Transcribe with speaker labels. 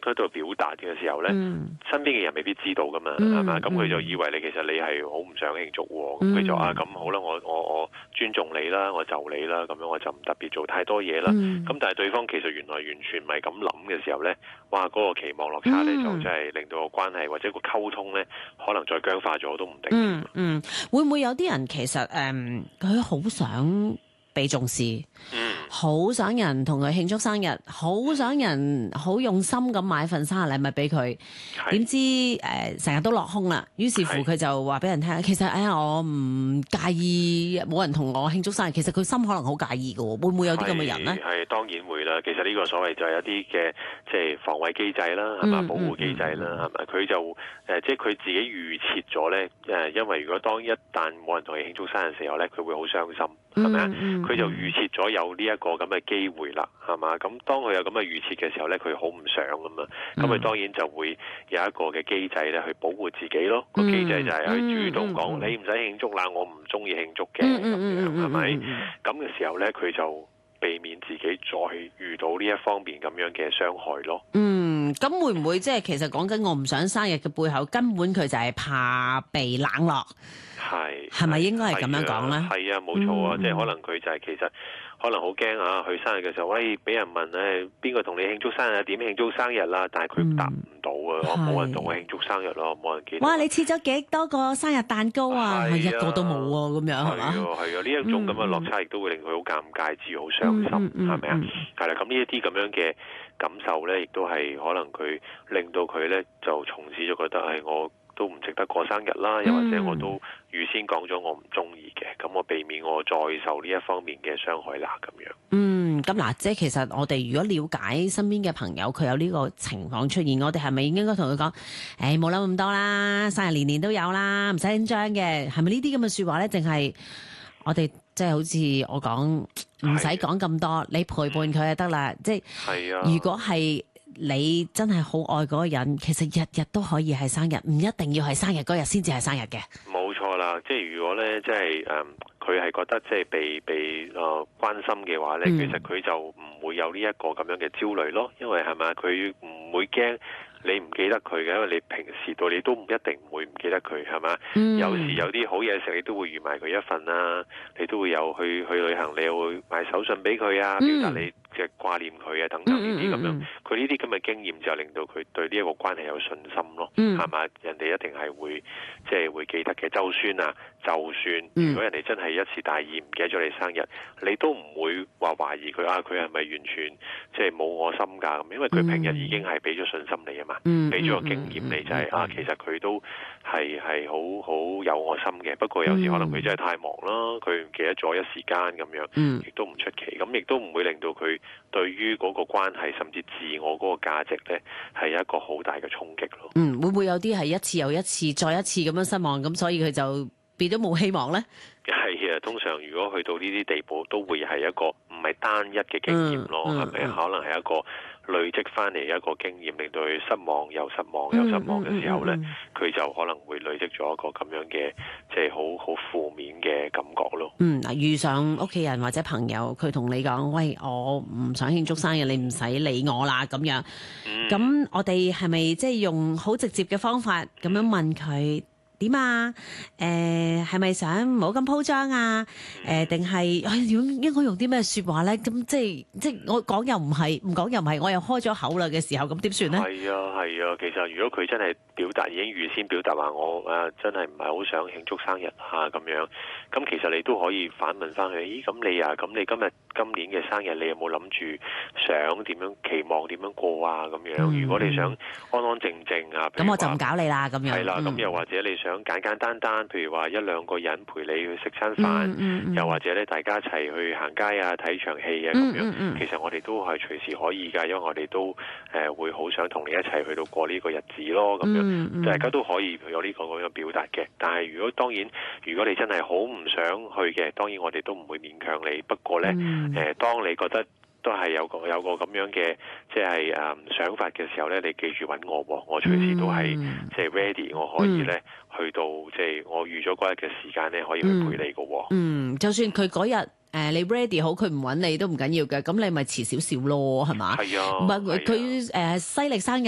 Speaker 1: 喺度表達嘅時候咧，身邊嘅人未必知道噶嘛，係嘛？咁佢就以為你其實你係好唔想慶祝喎，咁佢就咁好啦，我尊重你啦，我就你啦，咁樣我就唔特別做太多嘢啦。咁但係對方其實原來完全唔係咁諗嘅時候咧，哇！嗰個期望落差咧就真係令到個關係或者個溝通咧，可能再僵化咗都唔定。
Speaker 2: 會唔會有啲人其實佢好想被重視，好想人同佢慶祝生日，好想人好用心咁買份生日禮物俾佢，點知成日都落空啦。於是乎佢就話俾人聽，其實我唔介意冇人同我慶祝生日。其實佢心可能好介意嘅喎，會唔會有啲咁嘅人呢？
Speaker 1: 係當然會啦。其實呢個所謂就係一啲嘅即係防衛機制啦，係嘛，保護機制啦，係咪？佢就即係佢自己預設咗咧因為如果當一旦冇人同佢慶祝生日嘅時候咧，佢會好傷心。係咪啊？佢就預設咗有呢一個咁嘅機會啦，係嘛？咁當佢有咁嘅預設嘅時候咧，佢好唔想噶嘛，咁佢當然就會有一個嘅機制咧去保護自己咯。個機制就係去主動講，你唔使慶祝啦，我唔中意慶祝嘅咁樣，係咪？咁嘅時候咧，佢就避免自己再遇到呢一方面咁樣嘅傷害咯。
Speaker 2: 咁會唔會即係其實講緊我唔想生日嘅背後，根本佢就係怕被冷落？係咪應該係咁樣講咧？
Speaker 1: 係啊，冇錯啊，即係可能佢就係其實可能好驚啊！佢生日嘅時候，喂，俾人問邊個同你慶祝生日？點慶祝生日啦？但係佢答唔到啊！我冇人同我慶祝生日咯，冇人記得。
Speaker 2: 哇！你切咗幾多個生日蛋糕啊？一個都冇喎，咁樣係嘛？
Speaker 1: 係啊，呢一種咁嘅落差，亦都會令佢好尷尬，至好傷心，係咪啊？係啦，咁呢一啲咁樣嘅感受咧，亦都係可能佢令到佢咧就從此就覺得我都唔值得過生日啦，又或者我都預先講咗我唔中意嘅，咁我避免我再受呢一方面嘅傷害啦，咁樣。
Speaker 2: 咁嗱，即係其實我哋如果了解身邊嘅朋友，佢有呢個情況出現，我哋係咪應該同佢講？冇諗咁多啦，生日年年都有啦，唔使緊張嘅，係咪呢啲咁嘅說話咧？定係我哋即係好似我講，唔使講咁多，你陪伴佢就得啦。即係如果係你真係好愛嗰個人，其實日日都可以係生日，唔一定要係生日嗰日先至係生日嘅。
Speaker 1: 冇錯啦，即係如果咧，即係佢係覺得即係被關心嘅話咧，其實佢就唔會有呢一個咁樣嘅焦慮咯，因為係咪佢唔會驚你唔記得佢嘅，因為你平時到你都唔一定唔會唔記得佢，係嘛？有時有啲好嘢食，你都會預埋佢一份啦，你都會有去旅行，你又會買手信俾佢啊，表達你嘅掛念佢啊，等等呢啲咁樣。佢呢啲咁嘅經驗就令到佢對呢一個關係有信心咯，係嘛？人哋一定係會即係會記得嘅。就算如果人哋真係一次大意唔記得咗你生日，你都唔會話懷疑佢佢係咪完全即係冇我心㗎咁，因為佢平日已經係俾咗信心你啊嘛，俾咗個經驗你就係其實佢都係好有我心嘅。不過有時可能佢真係太忙啦，佢唔記得咗一時間咁樣，亦都唔出奇。咁亦都唔會令到佢對於嗰個關係甚至自我嗰個價值咧係一個好大嘅衝擊咯。
Speaker 2: 會唔會有啲係一次又一次再一次咁樣失望，咁所以佢就變咗冇希望咧？
Speaker 1: 係啊，通常如果去到呢啲地步，都會係一個唔係單一嘅經驗咯，係咪？可能係一個累積翻嚟一個經驗，令到佢失望又失望又失望嘅時候咧，佢就可能會累積咗一個咁樣嘅即係好負面嘅感覺咯。
Speaker 2: 遇上屋企人或者朋友，佢同你講：喂，我唔想慶祝生日，你唔使理我啦咁樣。咁我哋係咪即係用好直接嘅方法咁樣問佢？點啊？係咪想唔好咁鋪張啊？定係應該用啲咩說話咧？咁即係我講又唔係，唔講又唔係，我又開咗口啦嘅時候，咁點算咧？
Speaker 1: 係啊，其實如果佢真係表達已經預先表達話我真係唔係好想慶祝生日咁樣，咁其實你都可以反問翻佢，咦咁你今年嘅生日你有冇諗住想點樣期望點樣過啊？咁樣如果你想安安靜靜啊，
Speaker 2: 咁我就唔搞你啦咁樣。係啦，
Speaker 1: 咁又或者你想簡簡單單，譬如話一兩個人陪你去食餐飯，又或者咧大家一齊去行街啊、睇場戲啊咁樣，其實我哋都係隨時可以㗎，因為我哋都會好想同你一齊去到過呢個日子咯，咁樣大家都可以有呢個咁樣表達嘅。但係如果你真係好唔想去嘅，當然我哋都唔會勉強你。不過咧，當你覺得都係有個咁樣嘅即係想法嘅時候咧，你記住揾我隨時都係即係 ready，我可以咧去到即係我預咗嗰日嘅時間咧，可以去陪你嘅。
Speaker 2: 就算佢嗰日你 ready 好，佢唔揾你都唔緊要嘅，咁你咪遲少少咯，係嘛？係啊，唔係佢西歷生日。